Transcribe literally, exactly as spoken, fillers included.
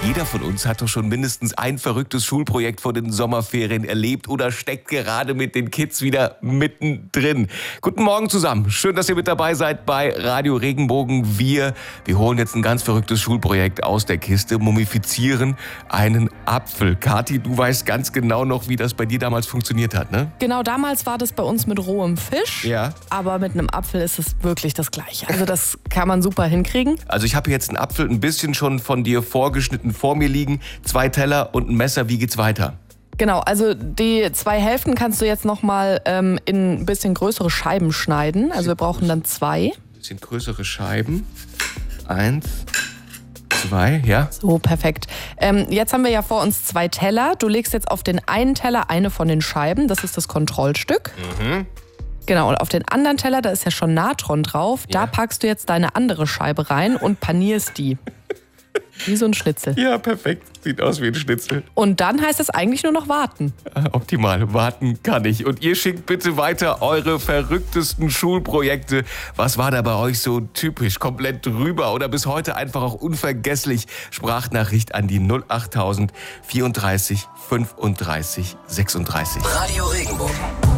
Jeder von uns hat doch schon mindestens ein verrücktes Schulprojekt vor den Sommerferien erlebt oder steckt gerade mit den Kids wieder mittendrin. Guten Morgen zusammen. Schön, dass ihr mit dabei seid bei Radio Regenbogen. Wir, wir holen jetzt ein ganz verrücktes Schulprojekt aus der Kiste, mumifizieren einen Apfel. Kathi, du weißt ganz genau noch, wie das bei dir damals funktioniert hat, ne? Genau, damals war das bei uns mit rohem Fisch. Ja. Aber mit einem Apfel ist es wirklich das Gleiche. Also das kann man super hinkriegen. Also ich habe jetzt einen Apfel ein bisschen schon von dir vorgeschnitten vor mir liegen. Zwei Teller und ein Messer. Wie geht's weiter? Genau, also die zwei Hälften kannst du jetzt nochmal ähm, in ein bisschen größere Scheiben schneiden. Also wir brauchen dann zwei. Ein bisschen größere Scheiben. Eins, zwei, ja. So, perfekt. Ähm, jetzt haben wir ja vor uns zwei Teller. Du legst jetzt auf den einen Teller eine von den Scheiben. Das ist das Kontrollstück. Mhm. Genau, und auf den anderen Teller, da ist ja schon Natron drauf. Ja. Da packst du jetzt deine andere Scheibe rein und panierst die. Wie so ein Schnitzel. Ja, perfekt. Sieht aus wie ein Schnitzel. Und dann heißt es eigentlich nur noch warten. Ah, optimal. Warten kann ich. Und ihr schickt bitte weiter eure verrücktesten Schulprojekte. Was war da bei euch so typisch, komplett drüber oder bis heute einfach auch unvergesslich? Sprachnachricht an die null achttausend vierunddreißig fünfunddreißig sechsunddreißig. Radio Regenbogen.